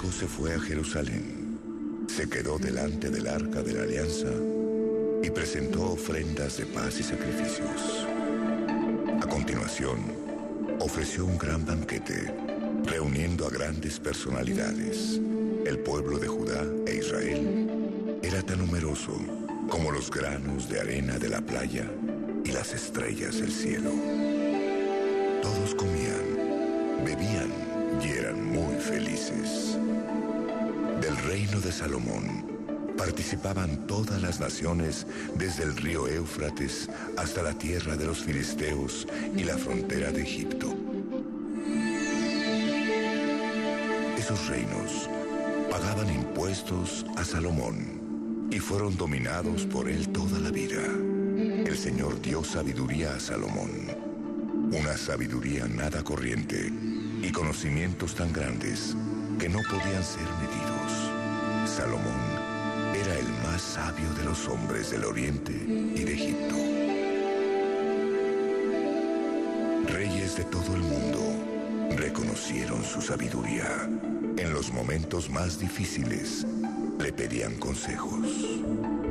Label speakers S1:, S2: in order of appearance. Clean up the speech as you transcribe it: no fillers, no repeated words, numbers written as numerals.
S1: hijo se fue a Jerusalén, se quedó delante del arca de la alianza y presentó ofrendas de paz y sacrificios. A continuación, ofreció un gran banquete, reuniendo a grandes personalidades. El pueblo de Judá e Israel era tan numeroso como los granos de arena de la playa y las estrellas del cielo. Todos comían, bebían y eran muy felices. Del reino de Salomón participaban todas las naciones, desde el río Éufrates hasta la tierra de los filisteos y la frontera de Egipto. Esos reinos pagaban impuestos a Salomón y fueron dominados por él toda la vida. El Señor dio sabiduría a Salomón, una sabiduría nada corriente y conocimientos tan grandes que no podían ser medidos. Salomón era el más sabio de los hombres del Oriente y de Egipto. Reyes de todo el mundo reconocieron su sabiduría. En los momentos más difíciles le pedían consejos.